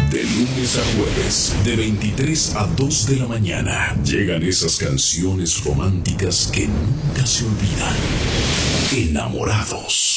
De lunes a jueves, de 23 a 2 de la mañana, llegan esas canciones románticas que nunca se olvidan. Enamorados.